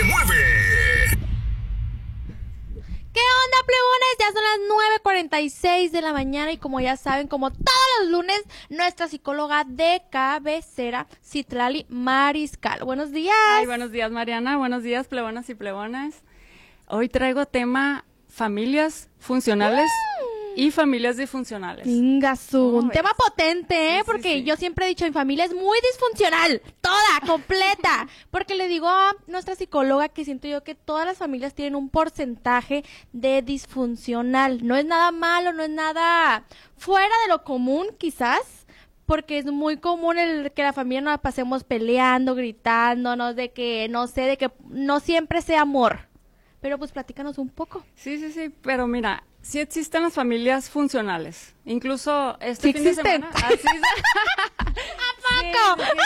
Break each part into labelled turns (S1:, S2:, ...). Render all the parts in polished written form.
S1: mueve.
S2: ¿Qué onda, plebones? Ya son las 9:46 de la mañana y como ya saben, como todos los lunes, nuestra psicóloga de cabecera, Citlali Mariscal. Buenos días.
S3: Ay, buenos días, Mariana. Buenos días, plebonas y plebonas. Hoy traigo tema familias funcionales y familias disfuncionales.
S2: Un tema potente,
S3: Sí,
S2: porque
S3: sí.
S2: yo siempre he dicho, mi familia es muy disfuncional, toda, completa, porque le digo a nuestra psicóloga que siento yo que todas las familias tienen un porcentaje de disfuncional. No es nada malo, no es nada fuera de lo común, quizás, porque es muy común el que la familia nos la pasemos peleando, gritándonos, de que, no sé, de que no siempre sea amor. Pero pues platícanos un poco.
S3: Sí, pero mira, sí existen las familias funcionales. Incluso este
S2: ¿Sí
S3: fin de
S2: existen?
S3: semana. ¿A poco? Sí,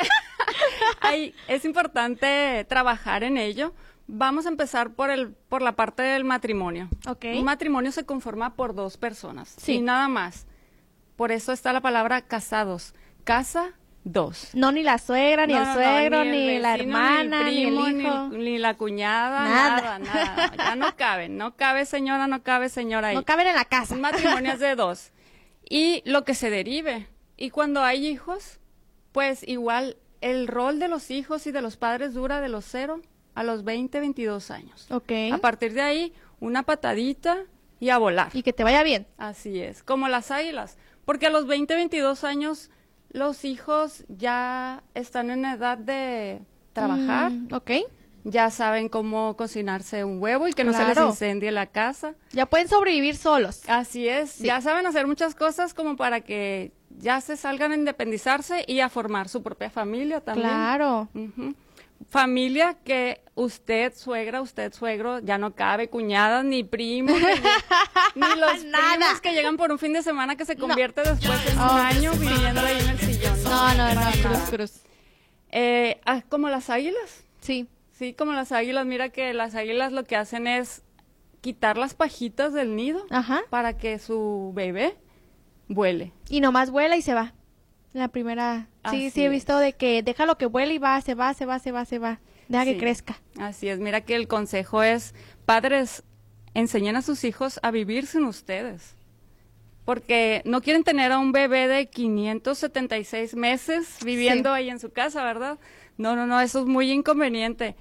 S3: porque es importante trabajar en ello. Vamos a empezar por la parte del matrimonio.
S2: Ok.
S3: Un matrimonio se conforma por dos personas.
S2: Sí.
S3: Y nada más. Por eso está la palabra casados. Casa, dos.
S2: No, ni la suegra, ni el suegro,
S3: el
S2: ni la
S3: vecino,
S2: hermana,
S3: ni el primo,
S2: ni el hijo.
S3: ni la cuñada,
S2: Nada.
S3: nada. Ya no caben, no cabe señora ahí.
S2: No caben en la casa.
S3: Un matrimonio es de dos. Y lo que se derive. Y cuando hay hijos, pues igual el rol de los hijos y de los padres dura de los 0 a los 20, 22 años.
S2: Ok.
S3: A partir de ahí, una patadita y a volar.
S2: Y que te vaya bien.
S3: Así es, como las águilas. Porque a los 20, 22 años, los hijos ya están en edad de trabajar.
S2: Ok.
S3: Ya saben cómo cocinarse un huevo y que no se les
S2: Claro.
S3: incendie la casa.
S2: Ya pueden sobrevivir solos.
S3: Así es,
S2: Sí.
S3: ya saben hacer muchas cosas como para que ya se salgan a independizarse y a formar su propia familia también.
S2: Claro.
S3: Ujú. Familia que usted, suegra, usted, suegro, ya no cabe, cuñadas, ni primos, ni los
S2: Nada.
S3: primos que llegan por un fin de semana que se convierte después en un
S2: Oh,
S3: año viviendo ahí en el sillón.
S2: No,
S3: para
S2: cruz,
S3: nada.
S2: cruz.
S3: Como las águilas.
S2: Sí.
S3: Sí, como las águilas, mira que las águilas lo que hacen es quitar las pajitas del nido
S2: Ajá.
S3: para que su bebé vuele.
S2: Y nomás vuela y se va. La primera. Sí,
S3: Así
S2: sí he
S3: es.
S2: visto de que déjalo que vuele y va, se va. Deja que
S3: Sí,
S2: crezca.
S3: Así es, mira que el consejo es, padres, enseñen a sus hijos a vivir sin ustedes. Porque no quieren tener a un bebé de 576 meses viviendo
S2: Sí.
S3: ahí en su casa, ¿verdad? No, eso es muy inconveniente.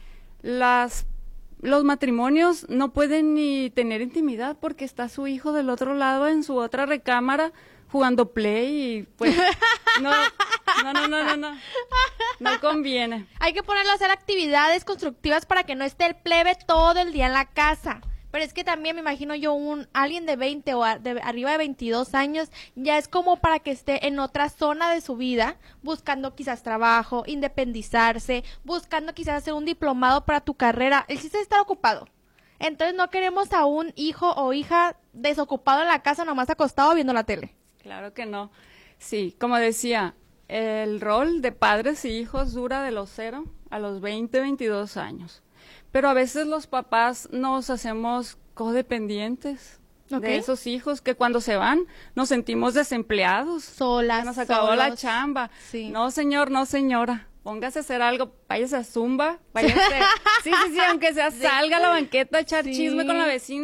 S3: Los matrimonios no pueden ni tener intimidad porque está su hijo del otro lado en su otra recámara jugando play y pues no conviene.
S2: Hay que ponerlo a hacer actividades constructivas para que no esté el plebe todo el día en la casa. Pero es que también me imagino yo alguien de 20 o arriba de 22 años, ya es como para que esté en otra zona de su vida, buscando quizás trabajo, independizarse, buscando quizás hacer un diplomado para tu carrera. El chiste es estar ocupado. Entonces no queremos a un hijo o hija desocupado en la casa, nomás acostado viendo la tele.
S3: Claro que no. Sí, como decía, el rol de padres y hijos dura de los 0 a los 20, 22 años. Pero a veces los papás nos hacemos codependientes
S2: Ok.
S3: de esos hijos que cuando se van nos sentimos desempleados.
S2: Solas,
S3: Ya nos acabó la
S2: solos.
S3: chamba.
S2: Sí.
S3: No, señor, no, señora. Póngase a hacer algo, váyase a Zumba, váyase. Sí, aunque sea salga a la banqueta a echar
S2: Sí.
S3: chisme con la vecina.